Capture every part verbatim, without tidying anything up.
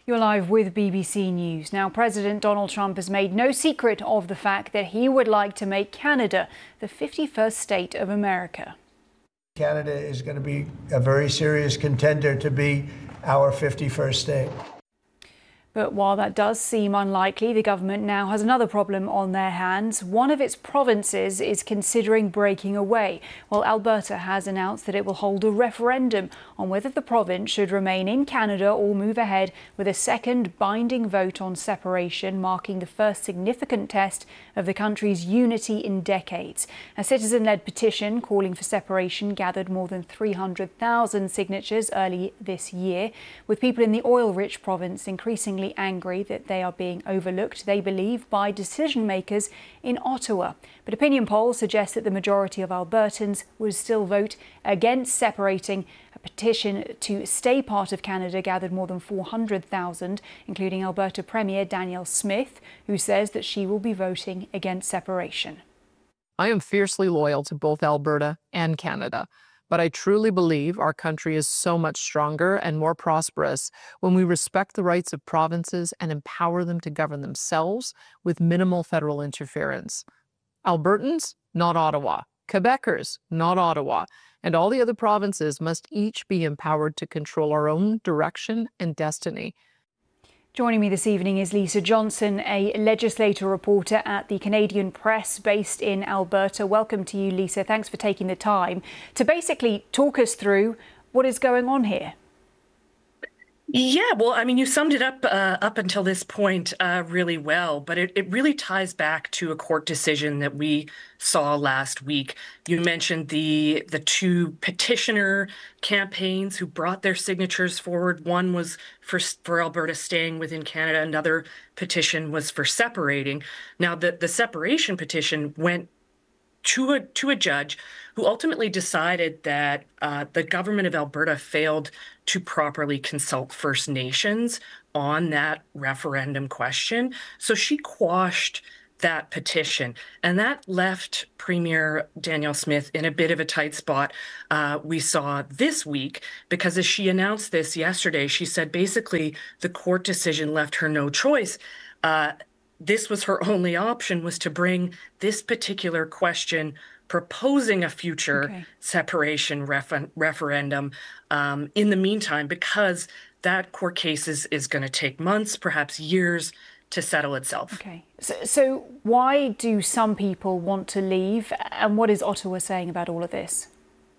You're live with B B C News. Now, President Donald Trump has made no secret of the fact that he would like to make Canada the fifty-first state of America. Canada is going to be a very serious contender to be our fifty-first state. But while that does seem unlikely, the government now has another problem on their hands. One of its provinces is considering breaking away, while Alberta has announced that it will hold a referendum on whether the province should remain in Canada or move ahead with a second binding vote on separation, marking the first significant test of the country's unity in decades. A citizen-led petition calling for separation gathered more than three hundred thousand signatures early this year, with people in the oil-rich province increasingly angry that they are being overlooked, they believe, by decision makers in Ottawa. But opinion polls suggest that the majority of Albertans would still vote against separating. A petition to stay part of Canada gathered more than four hundred thousand, including Alberta Premier Danielle Smith, who says that she will be voting against separation. I am fiercely loyal to both Alberta and Canada. But I truly believe our country is so much stronger and more prosperous when we respect the rights of provinces and empower them to govern themselves with minimal federal interference. Albertans, not Ottawa. Quebecers, not Ottawa. And all the other provinces must each be empowered to control our own direction and destiny. Joining me this evening is Lisa Johnson, a legislator reporter at the Canadian Press based in Alberta. Welcome to you, Lisa. Thanks for taking the time to basically talk us through what is going on here. Yeah, well, I mean, you summed it up uh, up until this point uh, really well, but it, it really ties back to a court decision that we saw last week. You mentioned the the two petitioner campaigns who brought their signatures forward. One was for, for Alberta staying within Canada. Another petition was for separating. Now, the, the separation petition went to a to a judge who ultimately decided that uh, the government of Alberta failed to properly consult First Nations on that referendum question. So she quashed that petition, and that left Premier Danielle Smith in a bit of a tight spot. Uh, we saw this week, because as she announced this yesterday, she said basically the court decision left her no choice. Uh, This was her only option, was to bring this particular question proposing a future okay. separation refer referendum um, in the meantime, because that court case is, is going to take months, perhaps years, to settle itself. Okay. So, so why do some people want to leave, and what is Ottawa saying about all of this?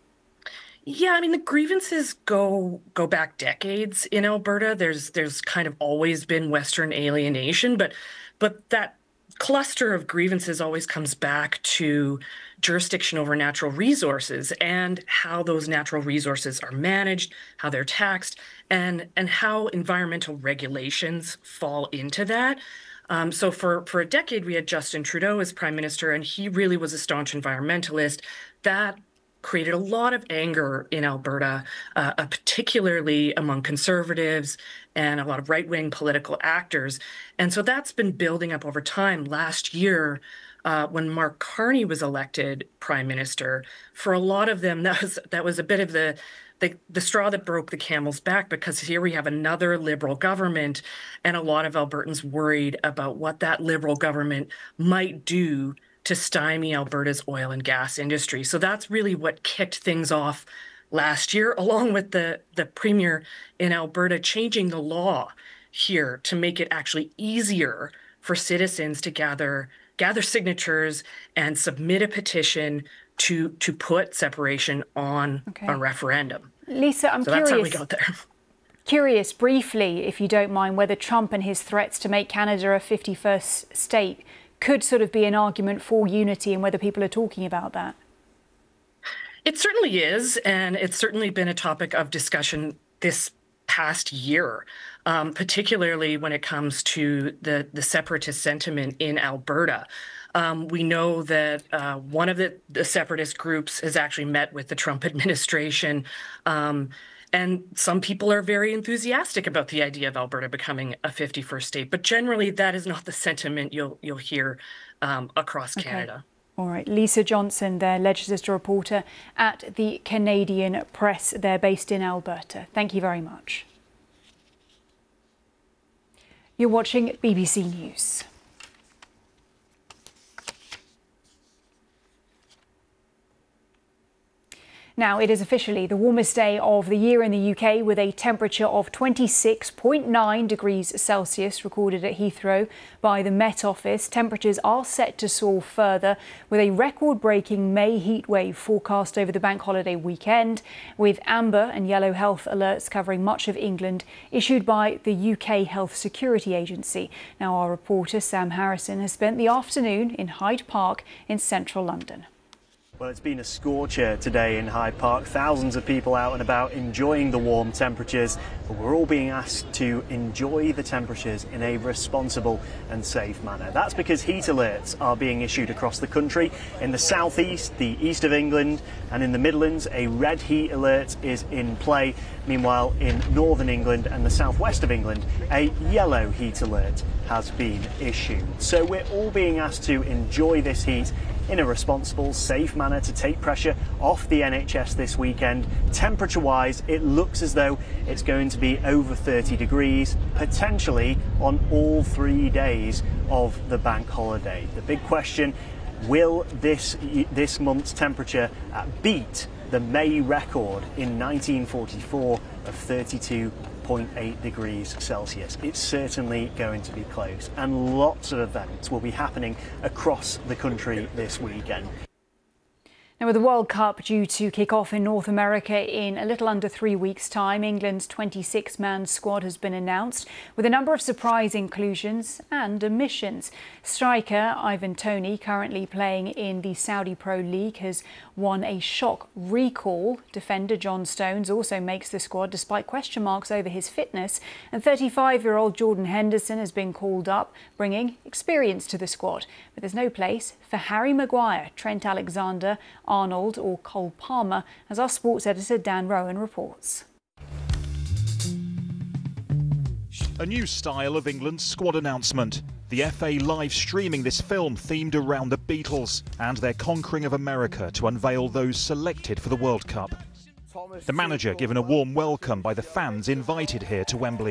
Yeah, I mean, the grievances go go back decades in Alberta. There's there's kind of always been Western alienation, but but that cluster of grievances always comes back to jurisdiction over natural resources and how those natural resources are managed, how they're taxed, and and how environmental regulations fall into that. Um, so for, for a decade, we had Justin Trudeau as prime minister, and he really was a staunch environmentalist. That created a lot of anger in Alberta, uh, uh, particularly among conservatives and a lot of right-wing political actors. And so that's been building up over time. Last year, uh, when Mark Carney was elected prime minister, for a lot of them, that was that was a bit of the the, the straw that broke the camel's back, because here we have another Liberal government, and a lot of Albertans worried about what that Liberal government might do to stymie Alberta's oil and gas industry. So that's really what kicked things off last year, along with the, the premier in Alberta changing the law here to make it actually easier for citizens to gather gather signatures and submit a petition to to put separation on okay. a referendum. Lisa, I'm so curious. That's how we got there. Curious, briefly, if you don't mind, whether Trump and his threats to make Canada a fifty-first state could sort of be an argument for unity, and whether people are talking about that. It certainly is, and it's certainly been a topic of discussion this past year, um, particularly when it comes to the, the separatist sentiment in Alberta. Um, we know that uh, one of the, the separatist groups has actually met with the Trump administration, um, and some people are very enthusiastic about the idea of Alberta becoming a fifty-first state. But generally, that is not the sentiment you'll you'll hear um, across okay. Canada. All right, Lisa Johnson, their legislator reporter at the Canadian Press. They're based in Alberta. Thank you very much. You're watching B B C News. Now, it is officially the warmest day of the year in the U K, with a temperature of twenty-six point nine degrees Celsius recorded at Heathrow by the Met Office. Temperatures are set to soar further, with a record-breaking May heatwave forecast over the bank holiday weekend, with amber and yellow health alerts covering much of England issued by the U K Health Security Agency. Now, our reporter Sam Harrison has spent the afternoon in Hyde Park in central London. Well, it's been a scorcher today in Hyde Park. Thousands of people out and about enjoying the warm temperatures, but we're all being asked to enjoy the temperatures in a responsible and safe manner. That's because heat alerts are being issued across the country. In the southeast, the east of England, and in the Midlands, a red heat alert is in play. Meanwhile, in northern England and the southwest of England, a yellow heat alert has been issued. So we're all being asked to enjoy this heat in a responsible, safe manner to take pressure off the N H S this weekend. Temperature-wise, it looks as though it's going to be over thirty degrees, potentially on all three days of the bank holiday. The big question, will this, this month's temperature uh, beat the May record in nineteen forty-four of thirty-two point eight degrees Celsius? It's certainly going to be close, and lots of events will be happening across the country this weekend. Now, with the World Cup due to kick off in North America in a little under three weeks' time, England's twenty-six man squad has been announced, with a number of surprise inclusions and omissions. Striker Ivan Toney, currently playing in the Saudi Pro League, has won a shock recall. Defender John Stones also makes the squad despite question marks over his fitness, and thirty-five-year-old Jordan Henderson has been called up, bringing experience to the squad. But there's no place for Harry Maguire, Trent Alexander, Arnold or Cole Palmer, as our sports editor Dan Rowan reports. A new style of England's squad announcement. The F A live streaming this film themed around the Beatles and their conquering of America to unveil those selected for the World Cup. The manager given a warm welcome by the fans invited here to Wembley.